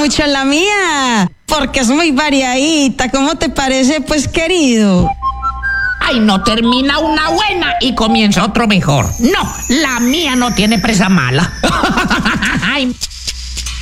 mucho en la mía, porque es muy variadita. ¿Cómo te parece, pues, querido? Ay, no termina una buena y comienza otro mejor. No, la mía no tiene presa mala. Ay.